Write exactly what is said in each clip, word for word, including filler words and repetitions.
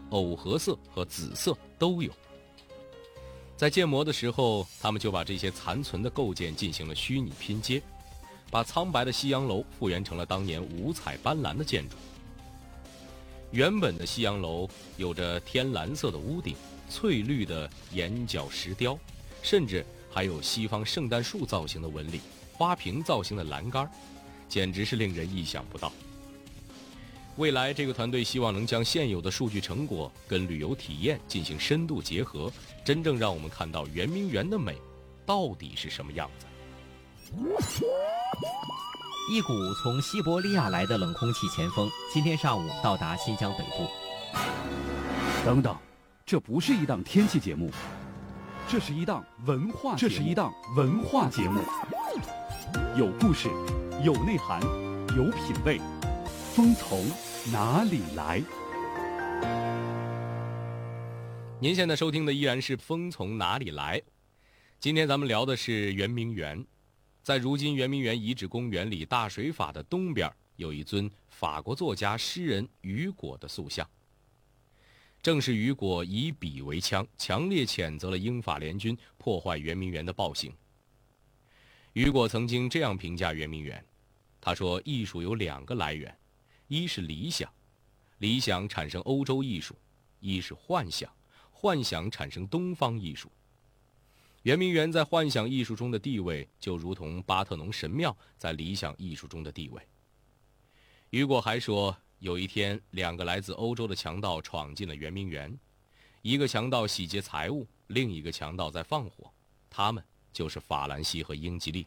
藕荷色和紫色都有。在建模的时候，他们就把这些残存的构件进行了虚拟拼接，把苍白的西洋楼复原成了当年五彩斑斓的建筑。原本的西洋楼有着天蓝色的屋顶、翠绿的檐角石雕，甚至还有西方圣诞树造型的纹理、花瓶造型的栏杆，简直是令人意想不到。未来这个团队希望能将现有的数据成果跟旅游体验进行深度结合，真正让我们看到圆明园的美到底是什么样子。 一股从西伯利亚来的冷空气前锋今天上午到达新疆北部。 等等，这不是一档天气节目，这是一档文化节目，这是一档文化节目，有故事，有内涵，有品味。风从哪里来？ 您现在收听的依然是《风从哪里来》。今天咱们聊的是圆明园。在如今圆明园遗址公园里大水法的东边，有一尊法国作家诗人雨果的塑像。正是雨果以笔为枪，强烈谴责了英法联军破坏圆明园的暴行。雨果曾经这样评价圆明园，他说艺术有两个来源，一是理想，理想产生欧洲艺术；一是幻想，幻想产生东方艺术。圆明园在幻想艺术中的地位，就如同巴特农神庙在理想艺术中的地位。雨果还说，有一天，两个来自欧洲的强盗闯进了圆明园，一个强盗洗劫财物，另一个强盗在放火，他们就是法兰西和英吉利。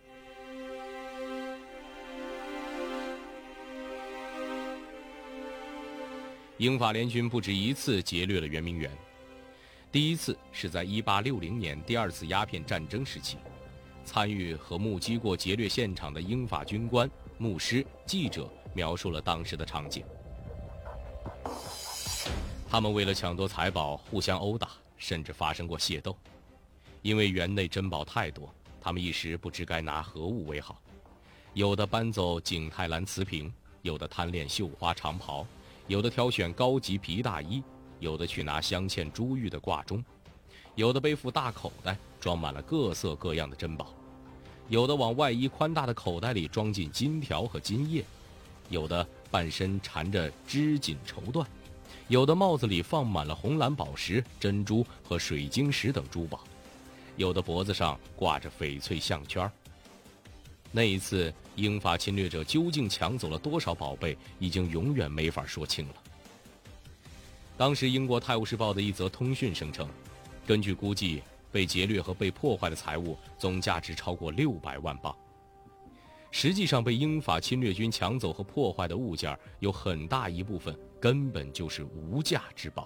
英法联军不止一次劫掠了圆明园，第一次是在一八六零年第二次鸦片战争时期，参与和目击过劫掠现场的英法军官、牧师、记者描述了当时的场景。他们为了抢夺财宝互相殴打，甚至发生过械斗。因为园内珍宝太多，他们一时不知该拿何物为好。有的搬走景泰蓝瓷瓶，有的贪恋绣花长袍，有的挑选高级皮大衣，有的去拿镶嵌珠玉的挂钟，有的背负大口袋装满了各色各样的珍宝，有的往外衣宽大的口袋里装进金条和金叶，有的半身缠着织锦绸缎，有的帽子里放满了红蓝宝石、珍珠和水晶石等珠宝，有的脖子上挂着翡翠项圈。那一次英法侵略者究竟抢走了多少宝贝，已经永远没法说清了。当时英国《泰晤士报》的一则通讯声称，根据估计，被劫掠和被破坏的财物总价值超过六百万镑。实际上被英法侵略军抢走和破坏的物件有很大一部分根本就是无价之宝。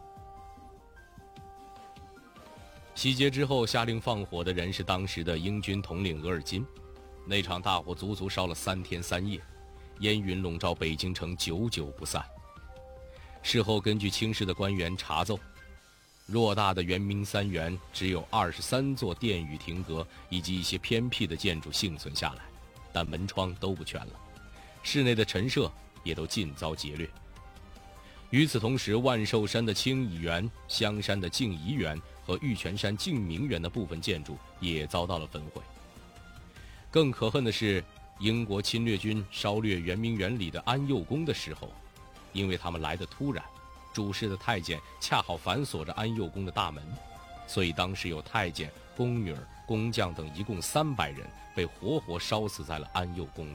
洗劫之后下令放火的人是当时的英军统领额尔金。那场大火足足烧了三天三夜，烟云笼罩北京城，久久不散。事后根据清室的官员查奏，偌大的圆明三园只有二十三座殿宇亭阁以及一些偏僻的建筑幸存下来，但门窗都不全了，室内的陈设也都尽遭劫掠。与此同时，万寿山的清漪园、香山的静怡园和玉泉山静明园的部分建筑也遭到了焚毁。更可恨的是，英国侵略军烧掠圆明园里的安佑宫的时候，因为他们来得突然，主事的太监恰好反锁着安佑宫的大门，所以当时有太监、宫女、工匠等一共三百人被活活烧死在了安佑宫里。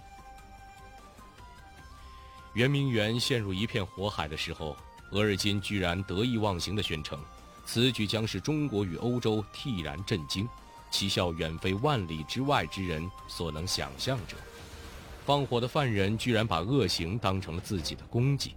圆明园陷入一片火海的时候，额尔金居然得意忘形地宣称，此举将使中国与欧洲惕然震惊，其效远非万里之外之人所能想象者。放火的犯人居然把恶行当成了自己的功绩。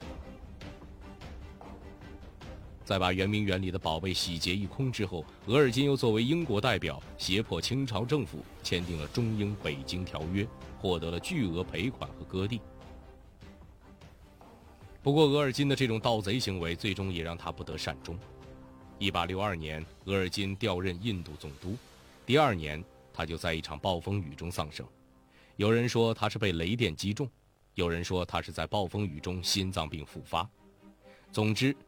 在把圆明园里的宝贝洗劫一空之后，额尔金又作为英国代表胁迫清朝政府签订了中英北京条约，获得了巨额赔款和割地。不过额尔金的这种盗贼行为最终也让他不得善终。一八六二年，额尔金调任印度总督，第二年他就在一场暴风雨中丧生。有人说他是被雷电击中，有人说他是在暴风雨中心脏病复发。总之，